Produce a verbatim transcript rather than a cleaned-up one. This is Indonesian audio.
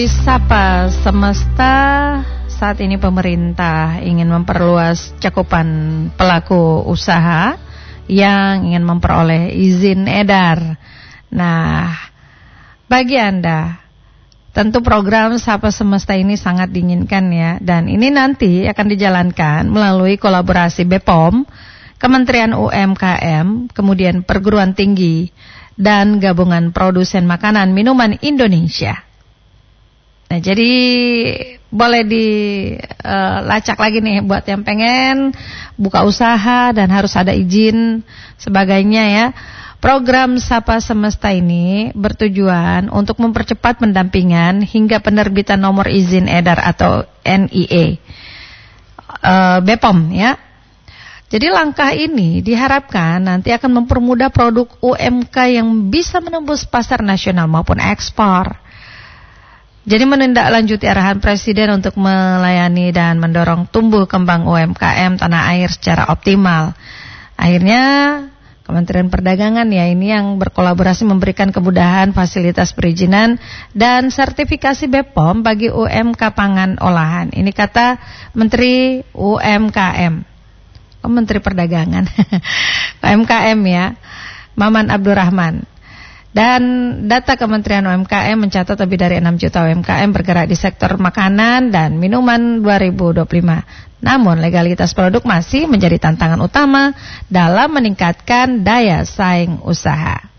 Sapa Semesta, saat ini pemerintah ingin memperluas cakupan pelaku usaha yang ingin memperoleh izin edar. Nah, bagi Anda, tentu program Sapa Semesta ini sangat diinginkan ya. Dan ini nanti akan dijalankan melalui kolaborasi B P O M, Kementerian U M K M, kemudian Perguruan Tinggi, dan Gabungan Produsen Makanan Minuman Indonesia. Nah, jadi boleh dilacak uh, lagi nih buat yang pengen buka usaha dan harus ada izin sebagainya ya. Program Sapa Semesta ini bertujuan untuk mempercepat pendampingan hingga penerbitan nomor izin edar atau N I E uh, B P O M ya. Jadi langkah ini diharapkan nanti akan mempermudah produk U M K yang bisa menembus pasar nasional maupun ekspor. Jadi menindaklanjuti arahan Presiden untuk melayani dan mendorong tumbuh kembang U M K M tanah air secara optimal. Akhirnya Kementerian Perdagangan ya ini yang berkolaborasi memberikan kemudahan fasilitas perizinan dan sertifikasi B P O M bagi U M K pangan olahan. Ini kata Menteri U M K M. Oh, Menteri Perdagangan. U M K M ya. Maman Abdurrahman. Dan data Kementerian U M K M mencatat lebih dari enam juta U M K M bergerak di sektor makanan dan minuman dua ribu dua puluh lima. Namun legalitas produk masih menjadi tantangan utama dalam meningkatkan daya saing usaha.